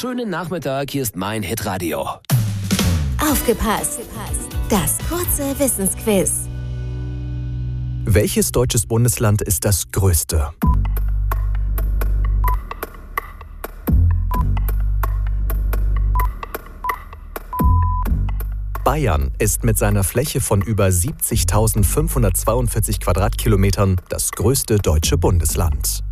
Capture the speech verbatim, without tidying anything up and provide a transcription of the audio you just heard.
Schönen Nachmittag, hier ist mein Hitradio. Aufgepasst! Das kurze Wissensquiz. Welches deutsches Bundesland ist das größte? Bayern ist mit seiner Fläche von über siebzigtausendfünfhundertzweiundvierzig Quadratkilometern das größte deutsche Bundesland.